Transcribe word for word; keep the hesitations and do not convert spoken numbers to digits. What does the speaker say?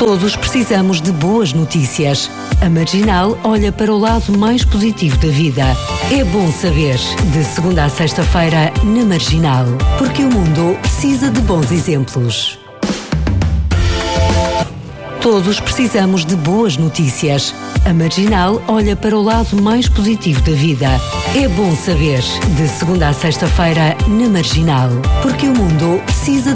Todos precisamos de boas notícias. A Marginal olha para o lado mais positivo da vida. É bom saber. De segunda a sexta-feira, na Marginal. Porque o mundo precisa de bons exemplos. Todos precisamos de boas notícias. A Marginal olha para o lado mais positivo da vida. É bom saber. De segunda a sexta-feira, na Marginal. Porque o mundo precisa